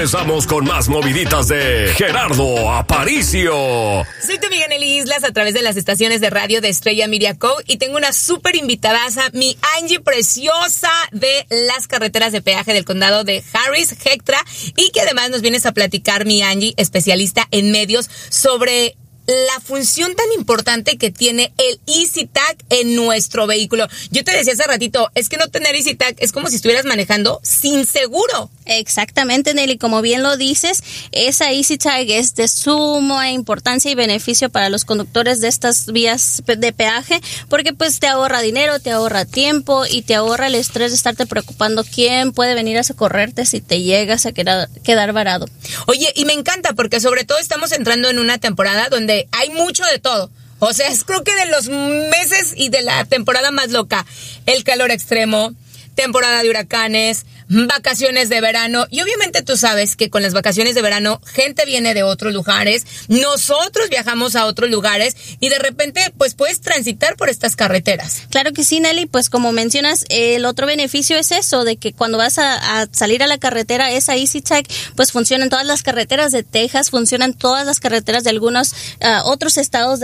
regresamos con más moviditas de Gerardo Aparicio. Soy tu amiga Nelly Islas a través de las estaciones de radio de Estrella Media Co. Y tengo una súper invitadaza, mi Angie preciosa de las carreteras de peaje del condado de Harris, Hectra. Y que además nos vienes a platicar, mi Angie, especialista en medios, sobre la función tan importante que tiene el EasyTag en nuestro vehículo. Yo te decía hace ratito, es que no tener EasyTag es como si estuvieras manejando sin seguro. Exactamente, Nelly, como bien lo dices, esa EasyTag es de suma importancia y beneficio para los conductores de estas vías de peaje, porque pues te ahorra dinero, te ahorra tiempo y te ahorra el estrés de estarte preocupando quién puede venir a socorrerte si te llegas a quedar varado. Oye, y me encanta porque sobre todo estamos entrando en una temporada donde hay mucho de todo. O sea, es creo que de los meses y de la temporada más loca. El calor extremo, temporada de huracanes, vacaciones de verano. Y obviamente tú sabes que con las vacaciones de verano, gente viene de otros lugares, nosotros viajamos a otros lugares y de repente pues puedes transitar por estas carreteras. Claro que sí, Nelly, pues como mencionas, el otro beneficio es eso, de que cuando vas a salir a la carretera, esa EasyTag pues funciona en todas las carreteras de Texas, funcionan todas las carreteras de algunos otros estados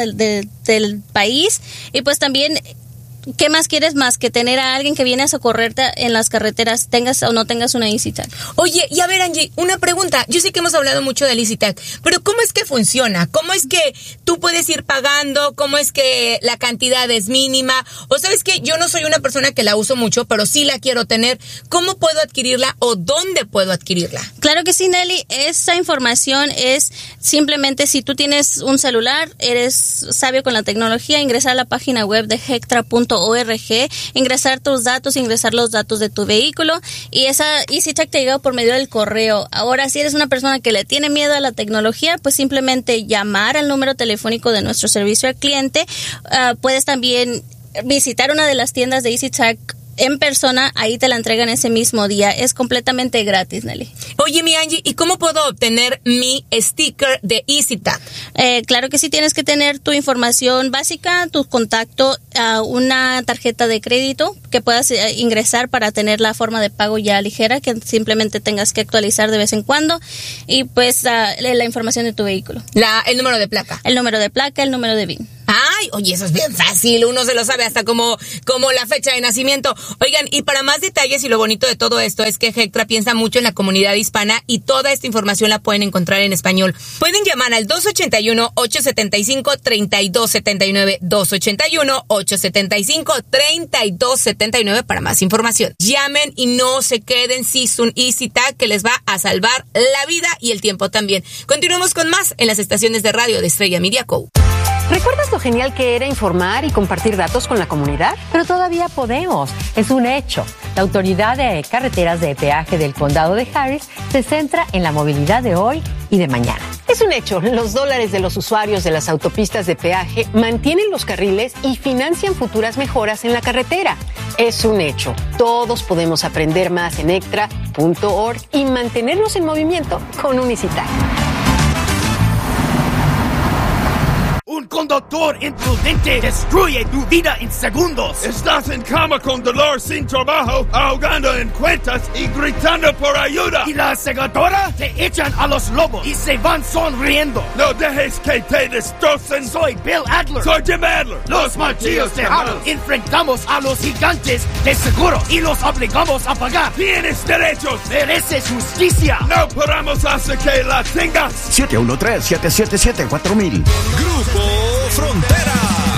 del país, y pues también ¿qué más quieres más que tener a alguien que viene a socorrerte en las carreteras, tengas o no tengas una EasyTag? Oye, y a ver, Angie, una pregunta. Yo sé que hemos hablado mucho del EasyTag, pero ¿cómo es que funciona? ¿Cómo es que tú puedes ir pagando? ¿Cómo es que la cantidad es mínima? O sabes que yo no soy una persona que la uso mucho, pero sí la quiero tener. ¿Cómo puedo adquirirla o dónde puedo adquirirla? Claro que sí, Nelly. Esa información es simplemente si tú tienes un celular, eres sabio con la tecnología, ingresar a la página web de Hectra.org, ingresar tus datos, ingresar los datos de tu vehículo, y esa EasyTag te llega por medio del correo. Ahora, si eres una persona que le tiene miedo a la tecnología, pues simplemente llamar al número telefónico de nuestro servicio al cliente. Puedes también visitar una de las tiendas de EasyTag en persona, ahí te la entregan ese mismo día. Es completamente gratis, Nelly. Oye, mi Angie, ¿y cómo puedo obtener mi sticker de EasyTag? Claro que sí, tienes que tener tu información básica, tu contacto, una tarjeta de crédito que puedas ingresar para tener la forma de pago ya ligera, que simplemente tengas que actualizar de vez en cuando, y pues la información de tu vehículo. El número de placa. El número de placa, el número de VIN. Ay, oye, eso es bien fácil, uno se lo sabe hasta como la fecha de nacimiento. Oigan, y para más detalles y lo bonito de todo esto es que Hectra piensa mucho en la comunidad hispana y toda esta información la pueden encontrar en español. Pueden llamar al 281-875-3279, 281-875-3279 para más información. Llamen y no se queden sin un EasyTag que les va a salvar la vida y el tiempo también. Continuamos con más en las estaciones de radio de Estrella Media Co. ¿Recuerdas lo genial que era informar y compartir datos con la comunidad? Pero todavía podemos. Es un hecho. La Autoridad de Carreteras de Peaje del Condado de Harris se centra en la movilidad de hoy y de mañana. Es un hecho. Los dólares de los usuarios de las autopistas de peaje mantienen los carriles y financian futuras mejoras en la carretera. Es un hecho. Todos podemos aprender más en extra.org y mantenernos en movimiento con un EasyTag. Un conductor imprudente destruye tu vida en segundos. Estás en cama con dolor sin trabajo, ahogando en cuentas y gritando por ayuda. Y la aseguradora te echan a los lobos y se van sonriendo. No dejes que te destrocen. Soy Bill Adler. Soy Jim Adler. Los martillos tejados. Enfrentamos a los gigantes de seguros y los obligamos a pagar. Tienes derechos. Mereces justicia. No paramos hasta que la tengas. 713-777-4000. Grupo Frontera.